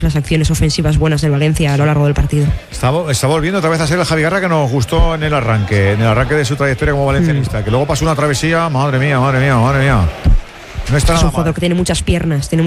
las acciones ofensivas buenas del Valencia a lo largo del partido. Está volviendo otra vez a ser el Javi Guerra que nos gustó en el arranque de su trayectoria como valencianista, que luego pasó una travesía, madre mía. No está Es nada un jugador mal. que tiene muchas piernas,